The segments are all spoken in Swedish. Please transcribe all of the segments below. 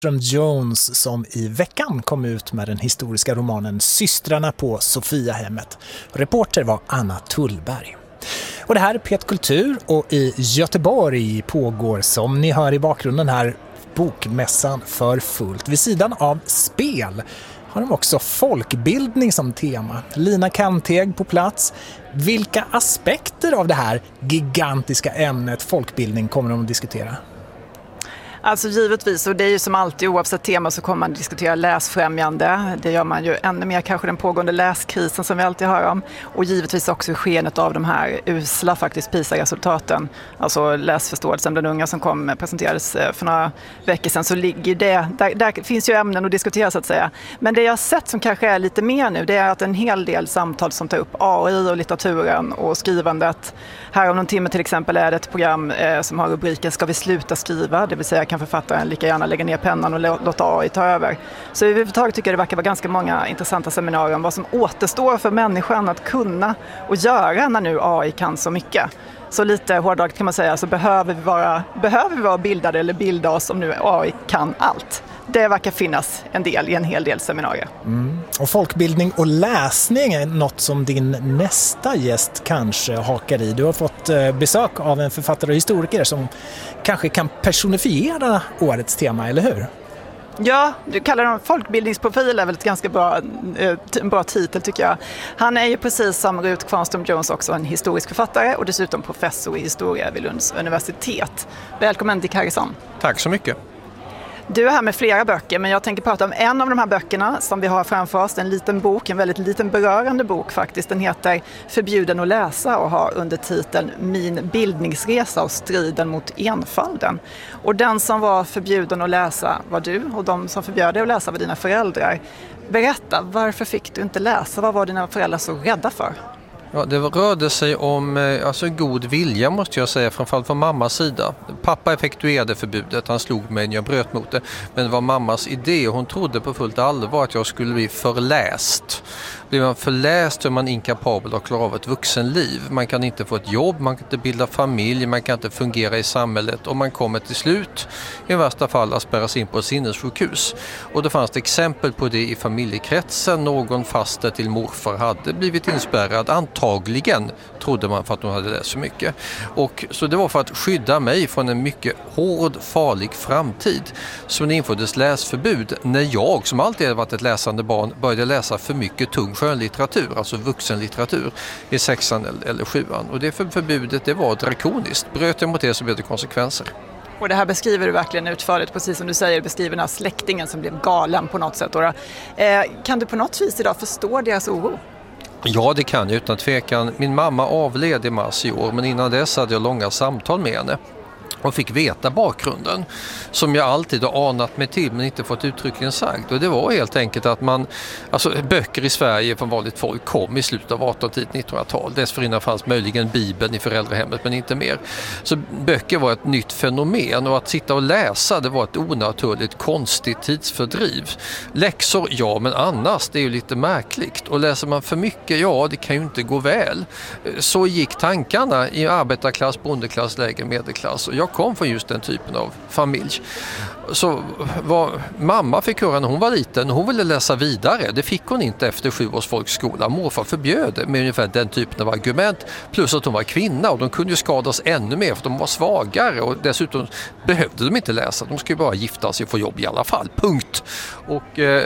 Jones som i veckan kom ut med den historiska romanen Systrarna på Sofiahemmet. Reporter var Anna Tullberg. Och det här är Pet Kultur och i Göteborg pågår, som ni hör i bakgrunden här, bokmässan för fullt. Vid sidan av spel har de också folkbildning som tema. Lina Kanteg på plats. Vilka aspekter av det här gigantiska ämnet folkbildning kommer de att diskutera? Alltså givetvis, och det är ju som alltid oavsett tema så kommer man diskutera läsfrämjande. Det gör man ju ännu mer kanske den pågående läskrisen som vi alltid hör om. Och givetvis också i skenet av de här usla faktiskt PISA-resultaten. Alltså läsförståelsen bland unga som presenterades för några veckor sedan, så ligger det, där finns ju ämnen att diskutera så att säga. Men det jag har sett som kanske är lite mer nu, det är att en hel del samtal som tar upp AI och litteraturen och skrivandet. Här om någon timme till exempel är det ett program som har rubriken Ska vi sluta skriva? Det vill säga kan författaren lika gärna lägga ner pennan och låta AI ta över. Så överhuvudtaget tycker jag det verkar vara ganska många intressanta seminarier om vad som återstår för människan att kunna och göra när nu AI kan så mycket. Så lite hårdraget kan man säga, så behöver vi vara bildade eller bilda oss om nu AI kan allt. Det verkar finnas en del i en hel del seminarier. Och folkbildning och läsning är något som din nästa gäst kanske hakar i. Du har fått besök av en författare och historiker som kanske kan personifiera årets tema, eller hur? Ja, du kallar dem folkbildningsprofil, är väl ett ganska bra titel tycker jag. Han är ju precis som Ruth Kvarnström Jones också en historisk författare och dessutom professor i historia vid Lunds universitet. Välkommen Dick Harrison. Tack så mycket. Du är här med flera böcker, men jag tänker prata om en av de här böckerna som vi har framför oss. En liten bok, en väldigt liten berörande bok faktiskt. Den heter Förbjuden att läsa och har under titeln Min bildningsresa och striden mot enfalden. Och den som var förbjuden att läsa var du, och de som förbjöd dig att läsa var dina föräldrar. Berätta, varför fick du inte läsa? Vad var dina föräldrar så rädda för? Ja, det rörde sig om god vilja måste jag säga, framförallt från mammas sida. Pappa effektuerade förbudet, han slog mig när jag bröt mot det. Men det var mammas idé och hon trodde på fullt allvar att jag skulle bli förläst. Blir man förläst är man inkapabel att klara av ett vuxenliv. Man kan inte få ett jobb, man kan inte bilda familj, man kan inte fungera i samhället. Och man kommer till slut, i värsta fall, att spärras in på ett sinnessjukhus. Och det fanns exempel på det i familjekretsen. Någon faster till morfar hade blivit inspärrad, antagligen trodde man för att hon hade läst så mycket. Och så det var för att skydda mig från en mycket hård, farlig framtid som det infördes läsförbud när jag, som alltid hade varit ett läsande barn, började läsa för mycket tung skönlitteratur, alltså vuxenlitteratur i 6:an eller 7:an. Och det förbudet, det var drakoniskt. Bröt jag mot det så blev det konsekvenser. Och det här beskriver du verkligen utförligt, precis som du säger, beskriver den här släktingen som blev galen på något sätt. Kan du på något vis idag förstå deras oro? Ja, det kan jag utan tvekan. Min mamma avled i mars i år, men innan dess hade jag långa samtal med henne och fick veta bakgrunden som jag alltid har anat mig till men inte fått uttryckligen sagt. Och det var helt enkelt att böcker i Sverige från vanligt folk kom i slutet av 1800-1900-tal. Dessförinnan fanns möjligen Bibeln i föräldrahemmet men inte mer. Så böcker var ett nytt fenomen och att sitta och läsa, det var ett onaturligt konstigt tidsfördriv. Läxor, ja, men annars det är ju lite märkligt. Och läser man för mycket, ja, det kan ju inte gå väl. Så gick tankarna i arbetarklass, bondeklass, lägre medelklass. Och jag kom från just den typen av familj. Så vad mamma fick höra när hon var liten, hon ville läsa vidare. Det fick hon inte efter 7 års folkskola. Morfar förbjöd det med ungefär den typen av argument. Plus att hon var kvinna och de kunde ju skadas ännu mer för att de var svagare. Och dessutom behövde de inte läsa. De skulle bara gifta sig och få jobb i alla fall. Punkt. Och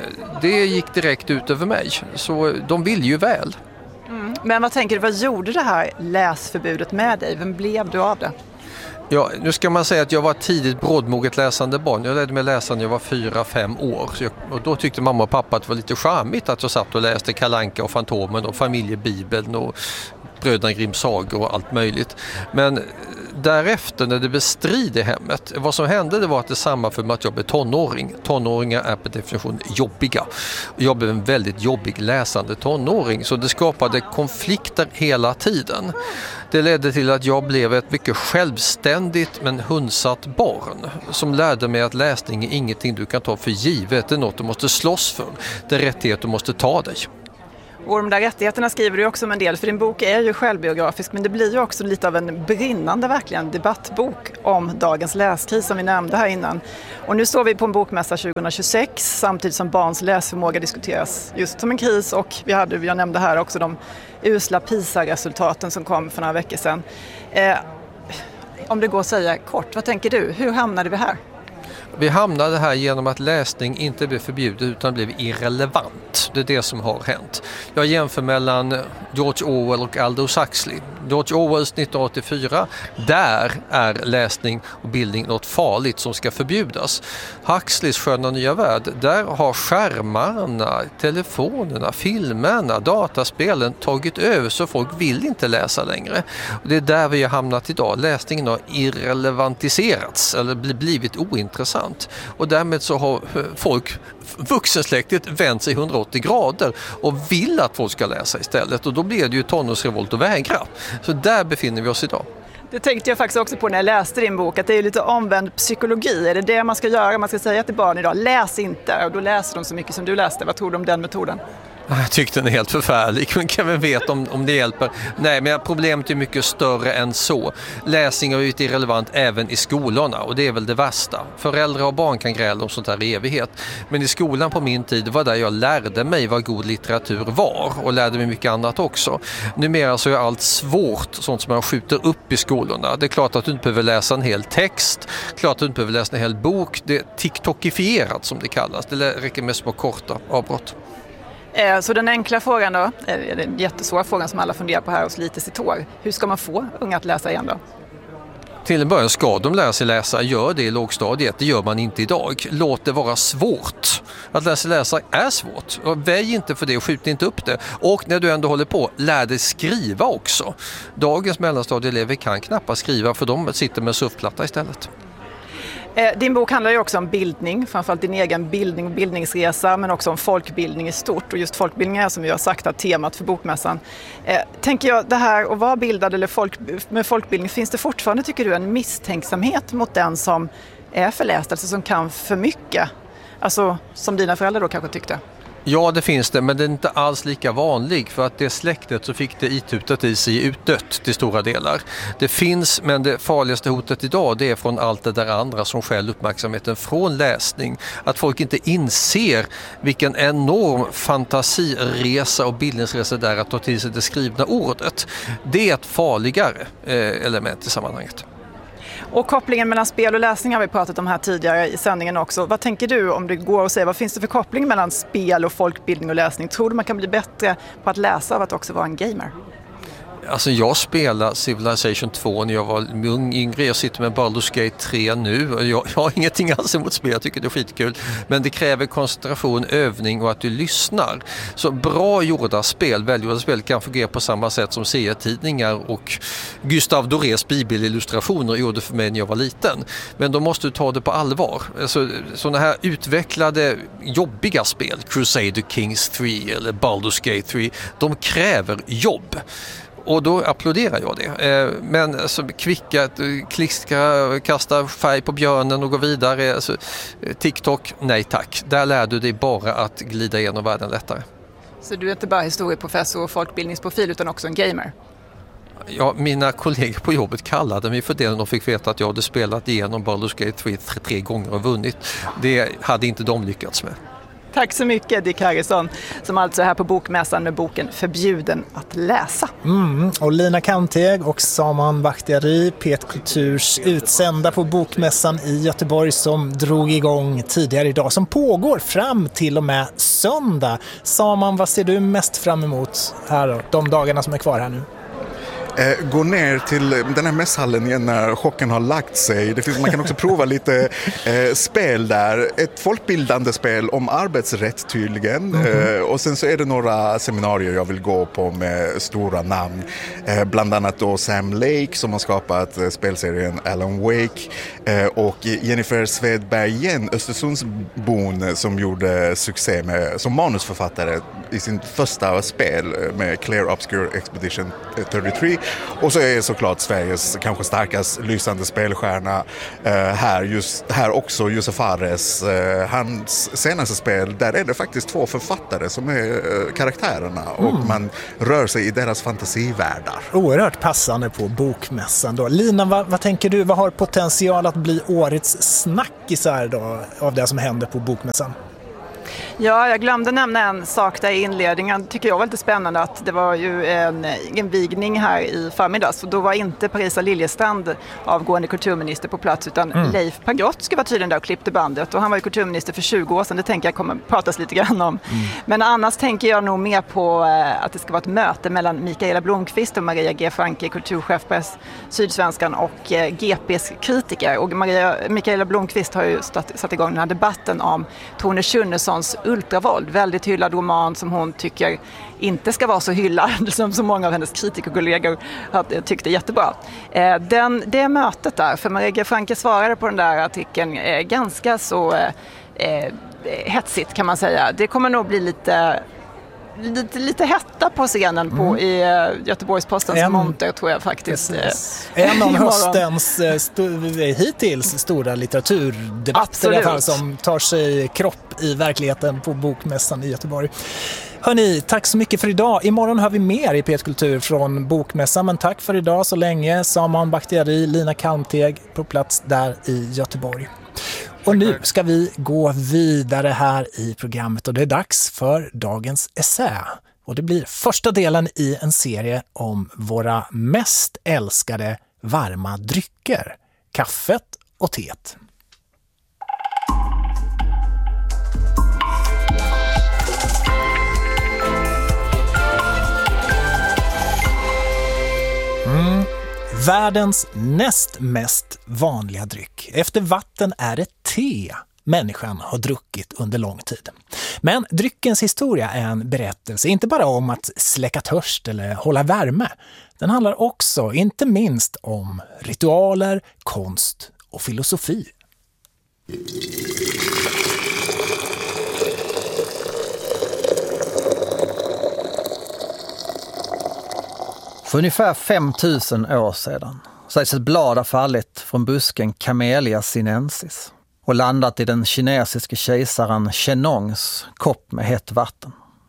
det gick direkt ut över mig. Så de ville ju väl. Men vad tänker du, vad gjorde det här läsförbudet med dig? Vem blev du av det? Ja, nu ska man säga att jag var tidigt brådmoget läsande barn. Jag lärde mig läsa när jag var 4-5 år. Och då tyckte mamma och pappa att det var lite charmigt att jag satt och läste Kalle Anka och Fantomen och Familjebibeln och Bröderna Grimms sagor och allt möjligt. Men därefter när det blev strid i hemmet, vad som hände det var att det sammanföll med att jag blev tonåring. Tonåringar är per definition jobbiga. Jag blev en väldigt jobbig läsande tonåring så det skapade konflikter hela tiden. Det ledde till att jag blev ett mycket självständigt men hunsat barn som lärde mig att läsning är ingenting du kan ta för givet. Det är något du måste slåss för. Det är rättighet du måste ta dig. Och de där rättigheterna skriver du också om en del, för din bok är ju självbiografisk, men det blir ju också lite av en brinnande verkligen debattbok om dagens läskris som vi nämnde här innan. Och nu står vi på en bokmässa 2026 samtidigt som barns läsförmåga diskuteras just som en kris, och jag nämnde här också de usla PISA-resultaten som kom för några veckor sedan. Om det går att säga kort, vad tänker du? Hur hamnade vi här? Vi hamnade här genom att läsning inte blev förbjudet utan blev irrelevant. Det är det som har hänt. Jag jämför mellan George Orwell och Aldous Huxley. George Orwells 1984, där är läsning och bildning något farligt som ska förbjudas. Huxleys Sköna nya värld, där har skärmarna, telefonerna, filmerna, dataspelen tagit över så folk vill inte läsa längre. Och det är där vi har hamnat idag. Läsningen har irrelevantiserats eller blivit ointressant. Och därmed så har vuxensläktet vänt sig 180 grader och vill att folk ska läsa istället. Och då blir det ju tonårsrevolt och vägra. Så där befinner vi oss idag. Det tänkte jag faktiskt också på när jag läste din bok, att det är lite omvänd psykologi. Är det det man ska göra? Man ska säga till barn idag, läs inte. Och då läser de så mycket som du läste. Vad tror du om den metoden? Jag tyckte den är helt förfärlig, men kan vi veta om det hjälper. Nej, men problemet är mycket större än så. Läsning är ju irrelevant även i skolorna, och det är väl det värsta. Föräldrar och barn kan gräla om sånt här i evighet. Men i skolan på min tid var där jag lärde mig vad god litteratur var, och lärde mig mycket annat också. Numera så är allt svårt, sånt som man skjuter upp i skolorna. Det är klart att du inte behöver läsa en hel text, klart att du inte behöver läsa en hel bok. Det är tiktokifierat som det kallas. Det räcker med små korta avbrott. Så den enkla frågan då, är den jättesvåra frågan som alla funderar på här och sliter sitt hår. Hur ska man få unga att läsa igen då? Till en början ska de lära sig läsa, gör det i lågstadiet, det gör man inte idag. Låt det vara svårt. Att läsa är svårt. Väj inte för det och skjut inte upp det. Och när du ändå håller på, lär dig skriva också. Dagens mellanstadieelever kan knappast skriva, för de sitter med surfplatta istället. Din bok handlar ju också om bildning, framförallt din egen bildning och bildningsresa, men också om folkbildning i stort. Och just folkbildning är, som vi har sagt, att temat för bokmässan. Tänker jag, det här att vara bildad eller med folkbildning, finns det fortfarande, tycker du, en misstänksamhet mot den som är förläst, alltså som kan för mycket? Alltså som dina föräldrar då kanske tyckte? Ja, det finns det, men det är inte alls lika vanlig, för att det släktet så fick det itutat i sig utdött till stora delar. Det finns, men det farligaste hotet idag, det är från allt det där andra som skäl uppmärksamheten från läsning. Att folk inte inser vilken enorm fantasiresa och bildningsresa där att ta till sig det skrivna ordet. Det är ett farligare element i sammanhanget. Och kopplingen mellan spel och läsning har vi pratat om här tidigare i sändningen också. Vad tänker du, om det går att säga, vad finns det för koppling mellan spel och folkbildning och läsning? Tror du man kan bli bättre på att läsa av att också vara en gamer? Alltså jag spelade Civilization 2 när jag var yngre. Jag sitter med Baldur's Gate 3 nu. Jag har ingenting alls emot spel, jag tycker det är skitkul. Men det kräver koncentration, övning och att du lyssnar. Så bra gjorda spel, välgjorda spel kan fungera på samma sätt som serietidningar och Gustave Dorés bibelillustrationer gjorde för mig när jag var liten. Men då måste du ta det på allvar. Alltså, sådana här utvecklade, jobbiga spel, Crusader Kings 3 eller Baldur's Gate 3, de kräver jobb. Och då applåderar jag det. Men alltså, klicka, kasta färg på björnen och gå vidare. Alltså, TikTok, nej tack. Där lär du dig bara att glida igenom världen lättare. Så du är inte bara historieprofessor och folkbildningsprofil utan också en gamer? Ja, mina kollegor på jobbet kallade mig för det när de fick veta att jag hade spelat igenom Baldur's Gate 3 gånger och vunnit. Det hade inte de lyckats med. Tack så mycket, Dick Harrison, som alltså är här på bokmässan med boken Förbjuden att läsa. Och Lina Kanteg och Saman Bakhtiari, Petkulturs utsända på bokmässan i Göteborg, som drog igång tidigare idag, som pågår fram till och med söndag. Saman, vad ser du mest fram emot här då, de dagarna som är kvar här nu? Gå ner till den här mässhallen igen när chocken har lagt sig. Man kan också prova lite spel där. Ett folkbildande spel om arbetsrätt tydligen. Och sen så är det några seminarier jag vill gå på med stora namn. Bland annat då Sam Lake som har skapat spelserien Alan Wake. Och Jennifer Svedberg, Östersundsbon, som gjorde succé som manusförfattare i sin första spel med Claire Obscure Expedition 33. Och så är såklart Sveriges kanske starkast lysande spelstjärna här också, Josef Fares. Hans senaste spel, där är det faktiskt 2 författare som är karaktärerna och man rör sig i deras fantasivärldar. Oerhört passande på bokmässan då. Lina, vad tänker du? Vad har potential att bli årets snackisar då av det som händer på bokmässan? Ja, jag glömde nämna en sak där i inledningen. Tycker jag var lite spännande att det var ju en vigning här i förmiddags. Och då var inte Parisa Liljestrand avgående kulturminister på plats utan Leif Pagrotsky var tydligen där och klippte bandet. Och han var ju kulturminister för 20 år sedan. Det tänker jag kommer pratas lite grann om. Men annars tänker jag nog mer på att det ska vara ett möte mellan Mikaela Blomqvist och Maria G. Franke, kulturchef på Sydsvenskan och GPs kritiker. Och Mikaela Blomqvist har ju satt igång den här debatten om Tone Schunnesons Ultravåld, väldigt hyllad roman som hon tycker inte ska vara så hyllad som så många av hennes kritikerkollegor tyckte jättebra. Det mötet där, för Maria G. Franke svarade på den där artikeln ganska så hetsigt kan man säga. Det kommer nog bli lite hetta på scenen i Göteborgs-Postens monter tror jag faktiskt. En av höstens hittills stora litteraturdebatter i alla fall, som tar sig kropp i verkligheten på bokmässan i Göteborg. Hörni, tack så mycket för idag. Imorgon hör vi mer i P1 Kultur från bokmässan, men tack för idag så länge. Saman Bakhtiari, Lina Kalmteg på plats där i Göteborg. Och nu ska vi gå vidare här i programmet och det är dags för dagens essä. Och det blir första delen i en serie om våra mest älskade varma drycker, kaffet och teet. Världens näst mest vanliga dryck. Efter vatten är det te människan har druckit under lång tid. Men dryckens historia är en berättelse inte bara om att släcka törst eller hålla värme. Den handlar också, inte minst, om ritualer, konst och filosofi. För ungefär 5000 år sedan sägs ett blad ha fallit från busken Camellia sinensis och landat i den kinesiske kejsaren Shennongs kopp med hett vatten.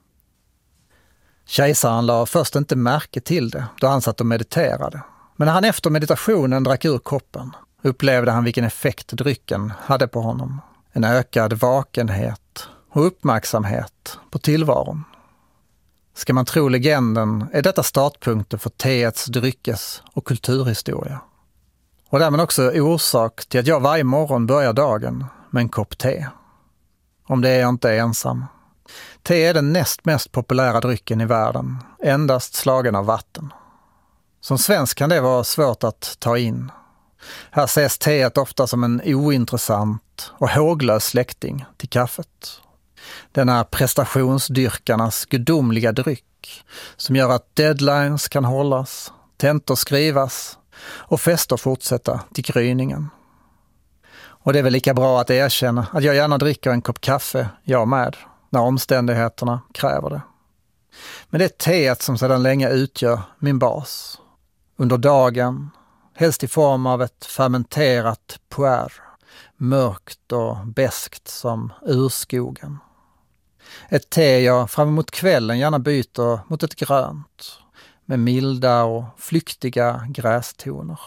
Kejsaren la först inte märke till det då han satt och mediterade. Men när han efter meditationen drack ur koppen upplevde han vilken effekt drycken hade på honom. En ökad vakenhet och uppmärksamhet på tillvaron. Ska man tro legenden är detta startpunkten för teets dryckes- och kulturhistoria. Och därmed också orsak till att jag varje morgon börjar dagen med en kopp te. Om det är jag inte ensam. Te är den näst mest populära drycken i världen, endast slagen av vatten. Som svensk kan det vara svårt att ta in. Här ses teet ofta som en ointressant och håglös släkting till kaffet. Denna prestationsdyrkarnas gudomliga dryck som gör att deadlines kan hållas, tentor skrivas och fester fortsätta till gryningen. Och det är väl lika bra att erkänna att jag gärna dricker en kopp kaffe, jag med, när omständigheterna kräver det. Men det är teet som sedan länge utgör min bas. Under dagen, helst i form av ett fermenterat puer, mörkt och beskt som urskogen. Ett te jag fram emot kvällen gärna byter mot ett grönt med milda och flyktiga grästoner.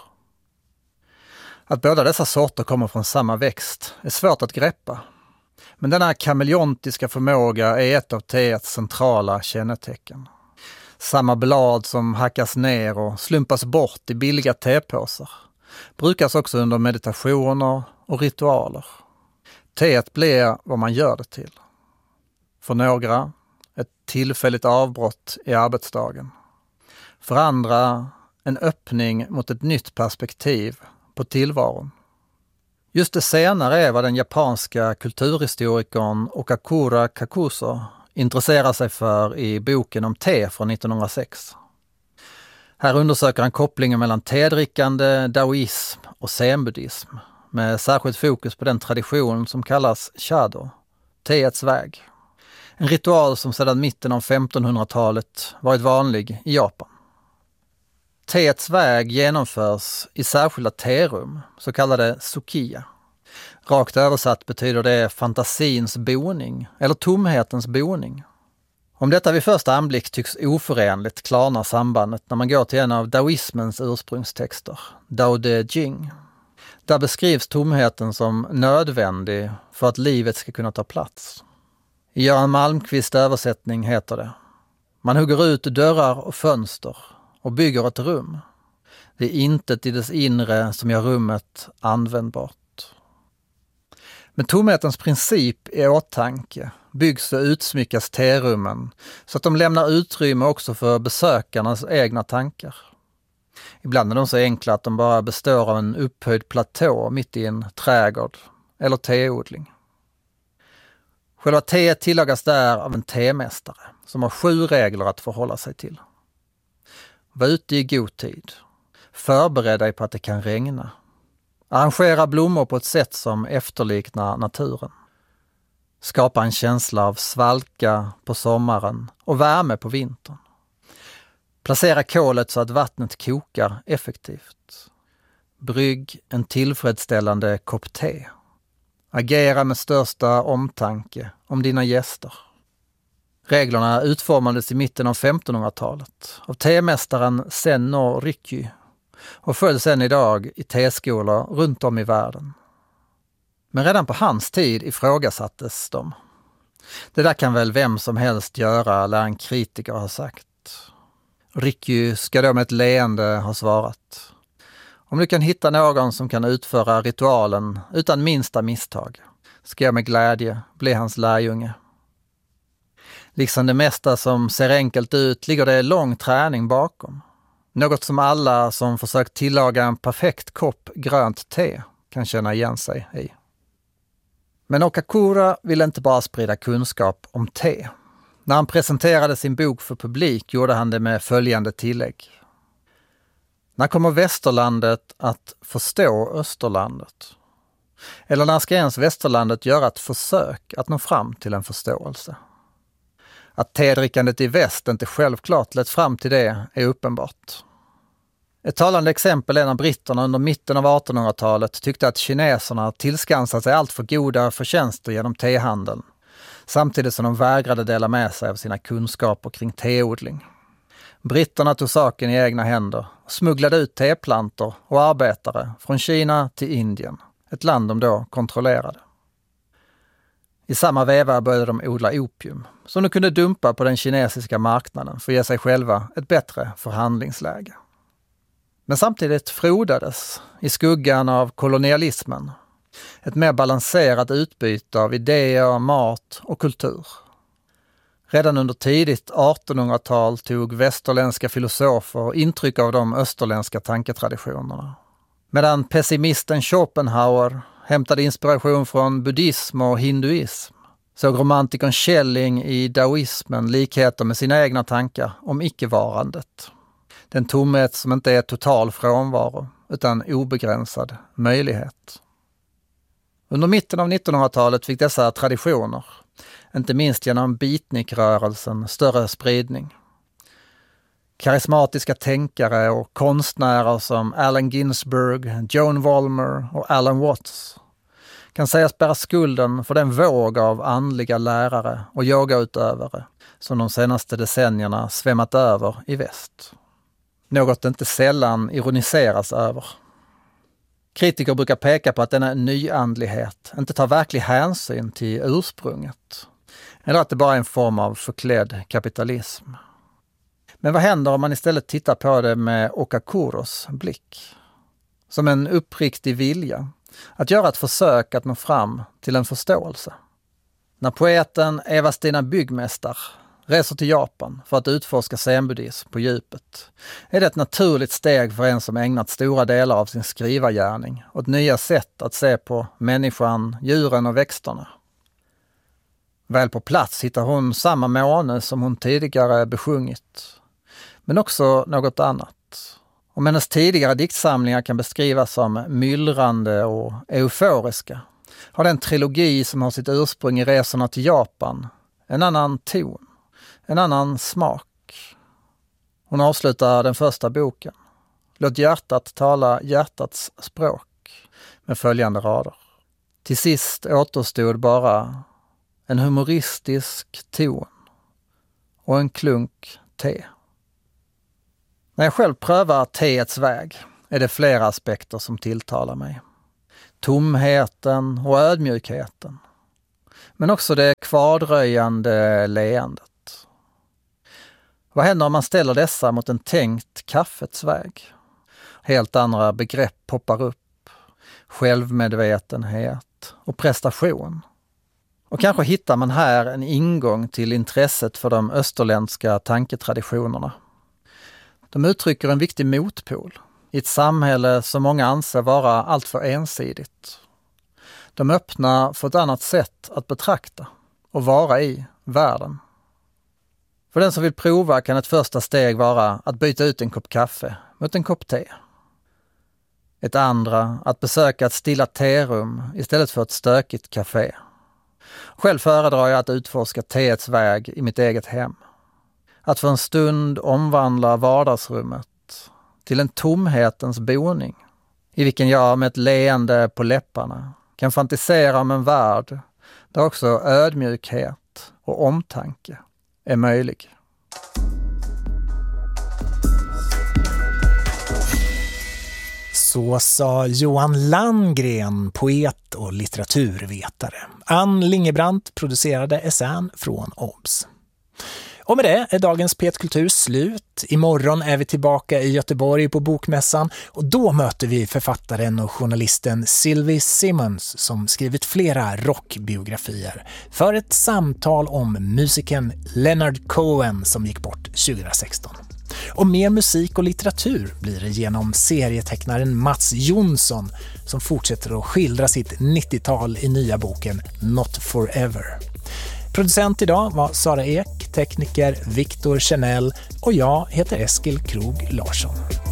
Att båda dessa sorter kommer från samma växt är svårt att greppa. Men denna kameleontiska förmåga är ett av teets centrala kännetecken. Samma blad som hackas ner och slumpas bort i billiga tepåsar brukas också under meditationer och ritualer. Teet blir vad man gör det till. För några ett tillfälligt avbrott i arbetsdagen. För andra en öppning mot ett nytt perspektiv på tillvaron. Just det senare är vad den japanska kulturhistorikern Okakura Kakuso intresserar sig för i boken om te från 1906. Här undersöker han kopplingen mellan tedrickande, daoism och zen-buddhism med särskilt fokus på den tradition som kallas Shado, teets väg. En ritual som sedan mitten av 1500-talet varit vanlig i Japan. teets väg genomförs i särskilda terum, så kallade sukiya. Rakt översatt betyder det fantasins boning eller tomhetens boning. Om detta vid första anblick tycks oförenligt klarnar sambandet när man går till en av daoismens ursprungstexter, Dao De Jing. Där beskrivs tomheten som nödvändig för att livet ska kunna ta plats. I Göran Malmqvists översättning heter det: man hugger ut dörrar och fönster och bygger ett rum. Det är intet i dess inre som gör rummet användbart. Med tomhetens princip i åtanke byggs och utsmyckas terummen så att de lämnar utrymme också för besökarnas egna tankar. Ibland är de så enkla att de bara består av en upphöjd platå mitt i en trädgård eller teodling. Själva teet tillagas där av en temästare som har 7 regler att förhålla sig till. Var ute i god tid. Förbered dig på att det kan regna. Arrangera blommor på ett sätt som efterliknar naturen. Skapa en känsla av svalka på sommaren och värme på vintern. Placera kolet så att vattnet kokar effektivt. Brygg en tillfredsställande kopp te. Agera med största omtanke om dina gäster. Reglerna utformades i mitten av 1500-talet av temästaren Sen-no Rikyu och följs än idag i teskolor runt om i världen. Men redan på hans tid ifrågasattes de. Det där kan väl vem som helst göra, lär en kritiker ha sagt. Rikyu ska då med ett leende ha svarat: om du kan hitta någon som kan utföra ritualen utan minsta misstag, ska jag med glädje bli hans lärjunge. Liksom det mesta som ser enkelt ut ligger det lång träning bakom. Något som alla som försökt tillaga en perfekt kopp grönt te kan känna igen sig i. Men Okakura ville inte bara sprida kunskap om te. När han presenterade sin bok för publik gjorde han det med följande tillägg: när kommer västerlandet att förstå österlandet? Eller när ska ens västerlandet göra ett försök att nå fram till en förståelse? Att tedrickandet i väst inte självklart lett fram till det är uppenbart. Ett talande exempel är när britterna under mitten av 1800-talet tyckte att kineserna tillskansat sig allt för goda förtjänster genom tehandeln, samtidigt som de vägrade dela med sig av sina kunskaper kring teodling. Britterna tog saken i egna händer och smugglade ut teplantor och arbetare från Kina till Indien, ett land de då kontrollerade. I samma veva började de odla opium, som de kunde dumpa på den kinesiska marknaden för att ge sig själva ett bättre förhandlingsläge. Men samtidigt frodades, i skuggan av kolonialismen, ett mer balanserat utbyte av idéer, mat och kultur. Redan under tidigt 1800-tal tog västerländska filosofer intryck av de österländska tanketraditionerna. Medan pessimisten Schopenhauer hämtade inspiration från buddhism och hinduism, såg romantikern Schelling i daoismen likheter med sina egna tankar om icke-varandet. Den tomhet som inte är total frånvaro utan obegränsad möjlighet. Under mitten av 1900-talet fick dessa traditioner, inte minst genom beatnikrörelsen, större spridning. Karismatiska tänkare och konstnärer som Allen Ginsberg, Joan Vollmer och Alan Watts kan sägas bära skulden för den våg av andliga lärare och yogautövare som de senaste decennierna svämmat över i väst. Något inte sällan ironiseras över. Kritiker brukar peka på att denna nyandlighet inte tar verklig hänsyn till ursprunget, eller att det bara är en form av förklädd kapitalism. Men vad händer om man istället tittar på det med Okakuros blick? Som en uppriktig vilja att göra ett försök att nå fram till en förståelse. När poeten Eva-Stina Byggmästar reser till Japan för att utforska zenbuddhism på djupet är det ett naturligt steg för en som ägnat stora delar av sin skrivargärning åt nya sätt att se på människan, djuren och växterna. Väl på plats hittar hon samma måne som hon tidigare besjungit, men också något annat. Om hennes tidigare diktsamlingar kan beskrivas som myllrande och euforiska, har den trilogi som har sitt ursprung i resorna till Japan en annan ton, en annan smak. Hon avslutar den första boken. Låt hjärtat tala hjärtats språk med följande rader. Till sist återstod bara en humoristisk ton och en klunk te. När jag själv prövar teets väg är det flera aspekter som tilltalar mig. Tomheten och ödmjukheten. Men också det kvardröjande leendet. Vad händer om man ställer dessa mot en tänkt kaffets väg? Helt andra begrepp poppar upp. Självmedvetenhet och prestation. Och kanske hittar man här en ingång till intresset för de österländska tanketraditionerna. De uttrycker en viktig motpol i ett samhälle som många anser vara alltför ensidigt. De öppnar för ett annat sätt att betrakta och vara i världen. För den som vill prova kan ett första steg vara att byta ut en kopp kaffe mot en kopp te. Ett andra att besöka ett stilla terum istället för ett stökigt café. Själv föredrar jag att utforska teets väg i mitt eget hem. Att för en stund omvandla vardagsrummet till en tomhetens boning i vilken jag med ett leende på läpparna kan fantisera om en värld där också ödmjukhet och omtanke är möjlig. Så sa Johan Landgren, poet och litteraturvetare. Ann Lingebrandt producerade essän från OBS. Och med det är dagens Petkultur slut. Imorgon är vi tillbaka i Göteborg på Bokmässan och då möter vi författaren och journalisten Sylvie Simmons som skrivit flera rockbiografier för ett samtal om musikern Leonard Cohen som gick bort 2016. Och mer musik och litteratur blir det genom serietecknaren Mats Jonsson som fortsätter att skildra sitt 90-tal i nya boken Not Forever. Producent idag var Sara Ek, tekniker Viktor Chanel och jag heter Eskil Krog Larsson.